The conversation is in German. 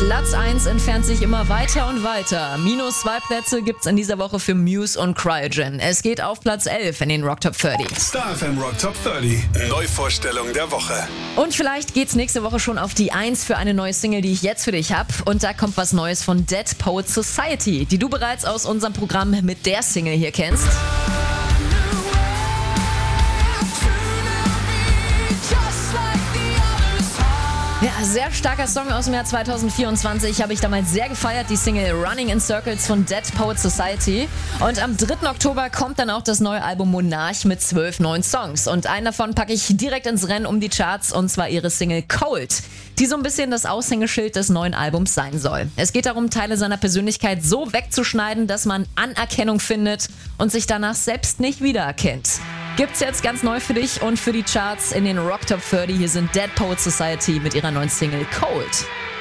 Platz 1 entfernt sich immer weiter und weiter. Minus 2 Plätze gibt's in dieser Woche für Muse und Cryogen. Es geht auf Platz 11 in den Rock Top 30. Star FM Rock Top 30. Neuvorstellung der Woche. Und vielleicht geht's nächste Woche schon auf die 1 für eine neue Single, die ich jetzt für dich hab. Und da kommt was Neues von Dead Poet Society, die du bereits aus unserem Programm mit der Single hier kennst. Ja, sehr starker Song aus dem Jahr 2024. Habe ich damals sehr gefeiert, die Single Running in Circles von Dead Poet Society. Und am 3. Oktober kommt dann auch das neue Album Monarch mit 12 neuen Songs. Und einen davon packe ich direkt ins Rennen um die Charts, und zwar ihre Single Cold, die so ein bisschen das Aushängeschild des neuen Albums sein soll. Es geht darum, Teile seiner Persönlichkeit so wegzuschneiden, dass man Anerkennung findet und sich danach selbst nicht wiedererkennt. Gibt's jetzt ganz neu für dich und für die Charts in den Rock Top 30. Hier sind Dead Poet Society mit ihrer neuen Single Cold.